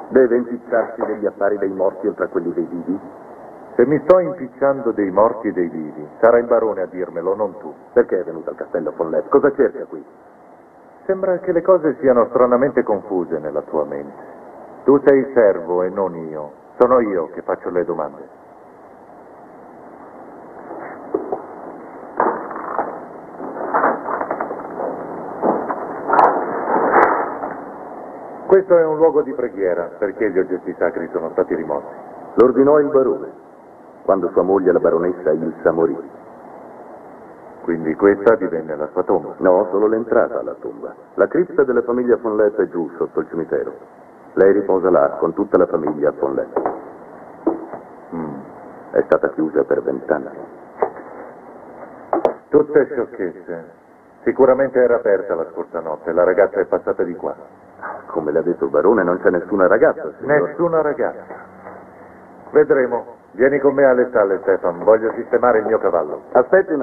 Deve impicciarsi degli affari dei morti oltre a quelli dei vivi? Se mi sto impicciando dei morti e dei vivi, sarà il barone a dirmelo, non tu. Perché è venuto al castello Follet? Cosa cerca qui? Sembra che le cose siano stranamente confuse nella tua mente. Tu sei il servo e non io. Sono io che faccio le domande. Questo è un luogo di preghiera, perché gli oggetti sacri sono stati rimossi. L'ordinò il barone, quando sua moglie, la baronessa Ilsa, morì. Quindi questa divenne la sua tomba. No, solo l'entrata alla tomba. La cripta della famiglia Fonlet è giù, sotto il cimitero. Lei riposa là, con tutta la famiglia Fonlet. È stata chiusa per 20 anni. Tutte sciocchezze. Sicuramente era aperta la scorsa notte, la ragazza è passata di qua. Come le ha detto il barone, non c'è nessuna ragazza, signor. Nessuna ragazza. Vedremo. Vieni con me alle stalle, Stefan. Voglio sistemare il mio cavallo. Aspetti